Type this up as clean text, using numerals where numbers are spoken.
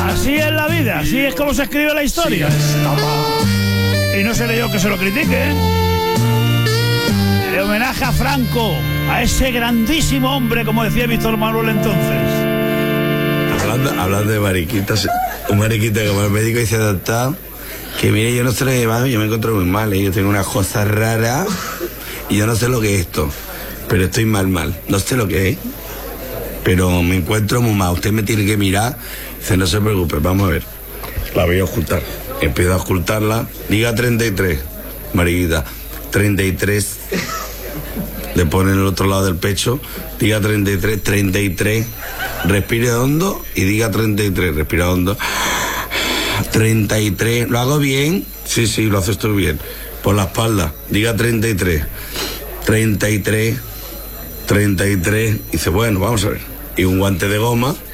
Así es la vida, así es como se escribe la historia. Y no seré yo que se lo critique, ¿eh? El homenaje a Franco, a ese grandísimo hombre, como decía Víctor Manuel entonces. Hablando de mariquitas, un mariquita como el médico dice, doctor, que mire, yo no sé lo que va, yo me encuentro muy mal, yo tengo una cosa rara y yo no sé lo que es esto, pero estoy mal, no sé lo que es, pero me encuentro muy mal, usted me tiene que mirar. Dice, no se preocupe, vamos a ver, la voy a ocultar. Empiezo a ocultarla, diga 33, mariquita, 33, le pone en el otro lado del pecho, diga 33, 33, respire hondo y diga 33, respira hondo, 33, ¿lo hago bien? Sí, lo haces tú bien, por la espalda, diga 33, 33, 33, dice, bueno, vamos a ver, y un guante de goma